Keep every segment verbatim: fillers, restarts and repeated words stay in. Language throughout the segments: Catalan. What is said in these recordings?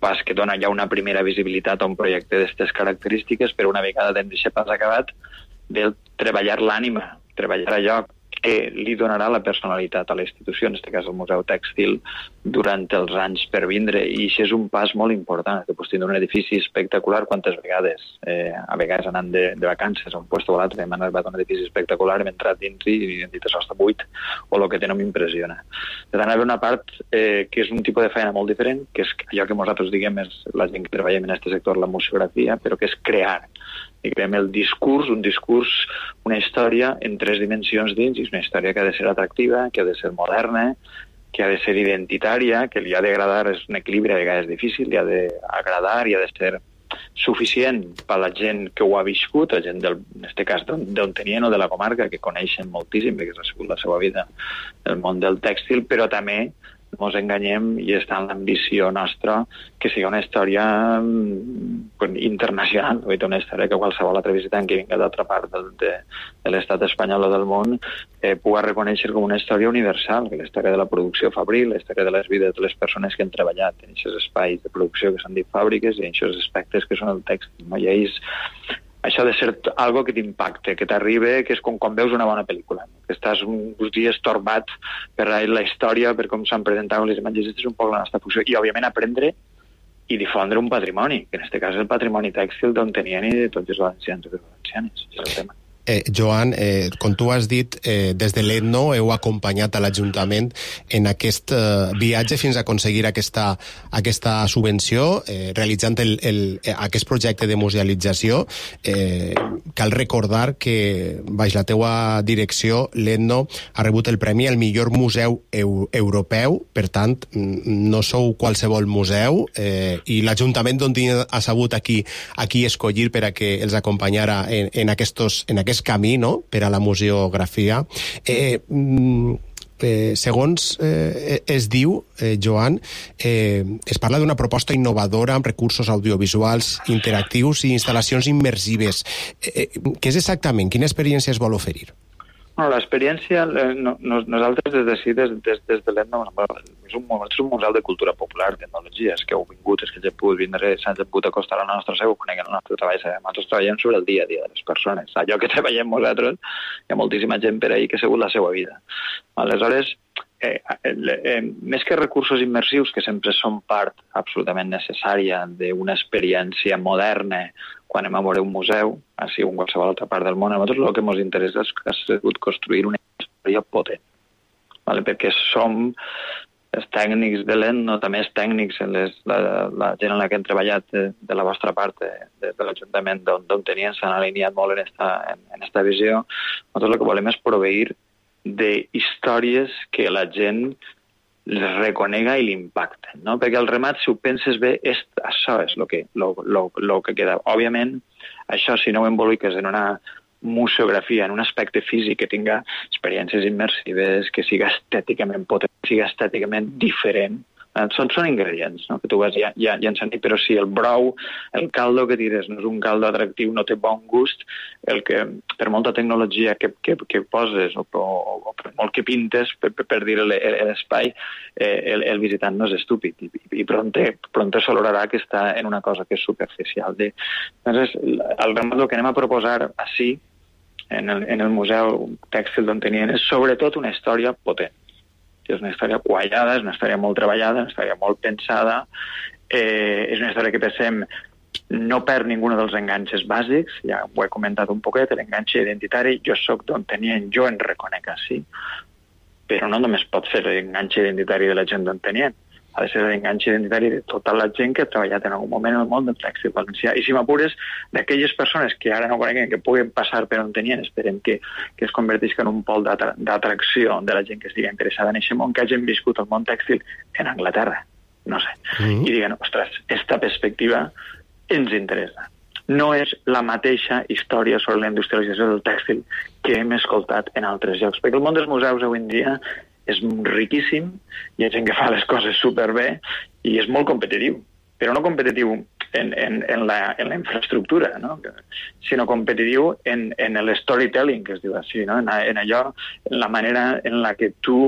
pas que dona ja una primera visibilitat a un projecte d'aquestes característiques, però una vegada tens aquest pas acabat, de treballar l'ànima, treballar allò que li donarà la personalitat a la institució, en aquest cas el Museu Tèxtil, durant els anys per vindre, i això és un pas molt important, que pots tindre un edifici espectacular quantes vegades, eh, a vegades anant de, de vacances a un lloc o a l'altre, hem arribat a un edifici espectacular, hem entrat dins i hem dit això està buit, o el que té no m'impressiona. Per tant, hi ha una part eh, que és un tipus de feina molt diferent, que és allò que nosaltres diguem és la gent que treballem en aquest sector, la museografia, però que és crear, i creem el discurs, un discurs, una història en tres dimensions dins, i és una història que ha de ser atractiva, que ha de ser moderna, que ha de ser identitària, que li ha d'agradar, és un equilibri a vegades difícil, li ha d'agradar i ha de ser suficient per a la gent que ho ha viscut, la gent, del, en aquest cas, d'on tenien o de la comarca, que coneixen moltíssim, perquè ha sigut la seva vida el món del tèxtil, però també no ens enganyem i està en l'ambició nostra que sigui una història internacional, una història que qualsevol altre visitant que vinga d'altra part del, de, de l'estat espanyol o del món eh, pugui reconèixer com una història universal, que la història de la producció fabril, la història de les vides de les persones que han treballat en aquests espais de producció que s'han dit fàbriques i en aquests aspectes que són el tèxtil. No? I ells, això ha de ser algo que t'impacte, que t'arribe, que és com quan veus una bona pel·lícula, no? Que estàs uns dies torbat per la història, per com s'han presentat les imatges. Aquesta és un poc la nostra funció. I, òbviament, aprendre i difondre un patrimoni, que en aquest cas és el patrimoni tèxtil d'on tenien i de tots els valencians i les valencianes. És el tema. Eh, Joan, eh, com tu has dit, eh, des de l'Etno heu acompanyat a l'Ajuntament en aquest eh, viatge fins a aconseguir aquesta, aquesta subvenció, eh, realitzant el, el, aquest projecte de musealització. Eh, cal recordar que, baix la teua direcció, l'Etno ha rebut el premi al millor museu eu, europeu, per tant, no sou qualsevol museu, eh, i l'Ajuntament d'on ha sabut aquí, aquí escollir per a que els acompanyara en, en aquests en aquest camí, no?, per a la museografia. Eh, eh, segons eh, es diu, eh, Joan, eh, es parla d'una proposta innovadora amb recursos audiovisuals interactius i instal·lacions immersives. Eh, què és exactament? Quina experiència es vol oferir? Bueno, l'experiència, eh, no, nosaltres des d'ací, des, des, des de l'Etno, és un, és un museu de cultura popular, tecnologia, és que heu vingut, és que ja heu pogut vindre, s'han pogut acostar a la nostra seu, coneguen el nostre treball, nosaltres treballem sobre el dia a dia de les persones. Allò que treballem nosaltres, hi ha moltíssima gent per ahí que ha sigut la seva vida. Aleshores, eh, eh, eh, més que recursos immersius, que sempre són part absolutament necessària d'una experiència moderna, quan anem a veure un museu, així o en qualsevol altra part del món, a nosaltres el que ens interessa és que ha sigut construir una història potent, ¿vale? Perquè som els tècnics de l'Etno, també els tècnics, les, la, la gent en la que hem treballat de, de la vostra part, de, de, de l'Ajuntament, d'on tenien, s'han alineat molt en esta, en, en esta visió. Nosaltres el que volem és proveir d'històries que la gent les reconega i l'impacten, no? Perquè el remat, si ho penses bé, és, això és el que, lo, lo, lo que queda. Òbviament, això, si no ho emboliques en una museografia, en un aspecte físic que tinga experiències immersives, que siga estèticament potent, que siga estèticament diferent, són, són ingredients, no? Que tu vas ja, ja, ja en sentit, però si el brou, el caldo que tires no és un caldo atractiu, no té bon gust, el que, per molta tecnologia que, que, que poses o, o, o per molt que pintes, per, per dir l'espai, eh, el, el visitant no és estúpid i, i pronte, pronte s'olorarà que està en una cosa que és superficial. De, doncs, el remat el que anem a proposar així, en el, en el Museu Tèxtil d'on tenien, és sobretot una història potent. És una història quallada, és una història molt treballada, una història molt pensada, eh, és una història que pensem no perd ningú dels enganxes bàsics, ja ho he comentat un poquet, l'enganxe identitari, jo soc d'on tenien, jo en reconec així, però no només pot ser l'enganxe identitari de la gent d'on tenien, ha de ser l'enganxe identitari de tota la gent que ha treballat en algun moment en el món del tèxtil valencià. I si m'apures, d'aquelles persones que ara no coneguen, que puguen passar per on tenien, esperem que, que es convertisca en un pol d'atracció de la gent que estigui interessada en aquest món, que hagin viscut el món tèxtil en Anglaterra, no sé, mm-hmm. I diguen, ostres, esta perspectiva ens interessa. No és la mateixa història sobre la industrialització del tèxtil que hem escoltat en altres llocs, perquè el món dels museus avui en dia és riquíssim, hi ha gent que fa les coses superbé i és molt competitiu, però no competitiu en, en, en, la, en la infraestructura, no? Sinó competitiu en, en el storytelling, que es diu així, no? en, en allò, en la manera en la que tu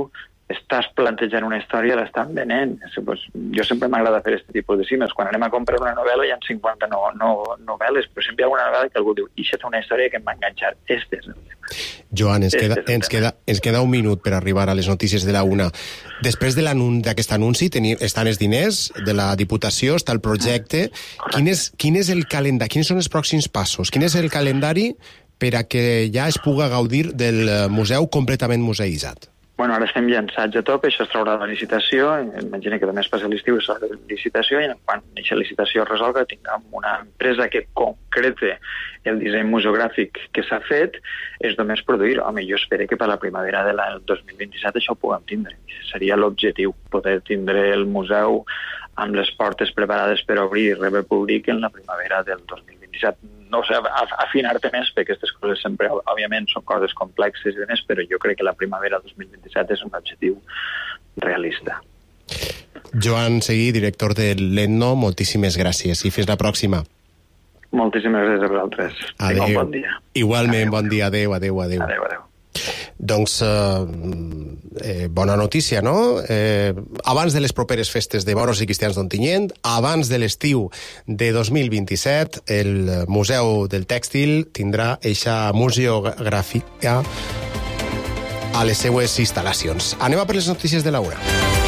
estàs plantejant una història, l'estan venent. Pues, jo sempre m'agrada fer aquest tipus de cimes. Quan anem a comprar una novel·la hi ha cinquanta no, no, novel·les, però sempre hi ha una novel·la que algú diu i això és una història que em va enganxar. Este és el tema. Joan, ens queda, ens, queda, ens queda un minut per arribar a les notícies de la una. Després de d'aquest anunci teni, estan els diners de la Diputació, està el projecte. Ah, quin, és, quin és el calendari? Quins són els pròxims passos? Quin és el calendari per a que ja es puga gaudir del museu completament museïtzat? Bueno, ara estem llançats a top, això es traurà de la licitació, imagina que també es passa l'estiu, es traurà de la licitació, i quan aquesta licitació es resolga tinguem una empresa que concrete el disseny museogràfic que s'ha fet, és només produir. Home, jo espero que per la primavera del dos mil vint-i-set això ho puguem tindre. Seria l'objectiu, poder tindre el museu amb les portes preparades per obrir i rebre públic en la primavera del dos mil vint-i-set. No sé, afinar-te més, perquè aquestes coses sempre, òbviament, són coses complexes i més, però jo crec que la primavera del dos mil vint-i-set és un objectiu realista. Joan Seguí, director de l'Etno, moltíssimes gràcies i fins la pròxima. Moltíssimes gràcies a vosaltres. Adéu. Un bon dia. Igualment, adéu. Bon dia. Adéu, adéu, adéu. Adéu, adéu. Doncs eh, eh, bona notícia, no? Eh, abans de les properes festes de Moros i Cristians d'Ontinyent, abans de l'estiu de dos mil vint-i-set, el Museu del Tèxtil tindrà eixa museogràfica a les seues instal·lacions. Anem a per les notícies de la una.